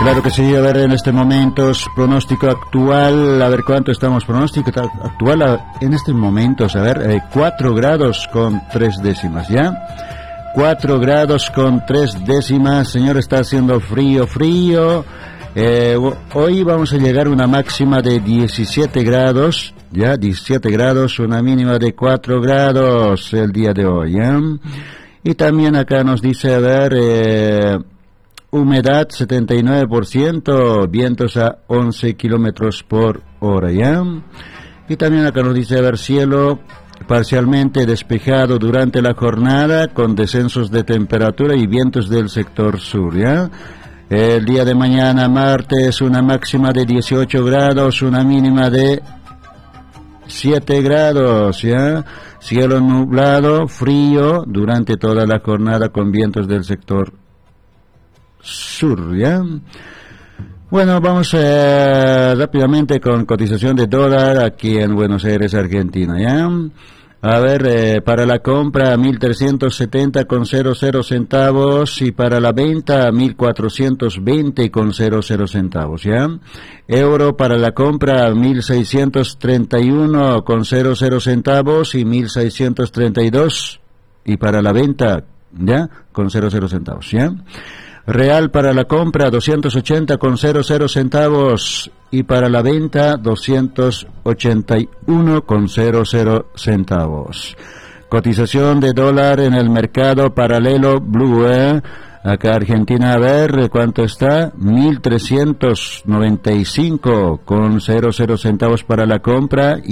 Claro que sí, a ver, en este momento, pronóstico actual, a ver cuánto estamos, pronóstico actual en estos momentos, a ver, 4 grados con 3 décimas, ¿ya? 4 grados con 3 décimas, señor, está haciendo frío. Hoy vamos a llegar a una máxima de 17 grados, ya, 17 grados, una mínima de 4 grados el día de hoy, ¿ya? Y también acá nos dice, a ver, humedad 79%, vientos a 11 kilómetros por hora, ¿ya? Y también acá nos dice, a ver, cielo parcialmente despejado durante la jornada, con descensos de temperatura y vientos del sector sur, ¿ya? El día de mañana, martes, una máxima de 18 grados, una mínima de 7 grados, ¿ya? Cielo nublado, frío, durante toda la jornada, con vientos del sector sur, ¿ya? Bueno, vamos rápidamente con cotización de dólar aquí en Buenos Aires, Argentina, ¿ya? A ver, para la compra 1.370,00 centavos y para la venta 1.420,00 centavos, ¿ya? Euro para la compra 1.631,00 centavos y 1.632 y para la venta, ¿ya? Con 00 centavos, ¿ya? Real para la compra 280,00 centavos y para la venta 281,00 centavos. Cotización de dólar en el mercado paralelo Blue, acá Argentina, a ver cuánto está, 1.395,00 centavos para la compra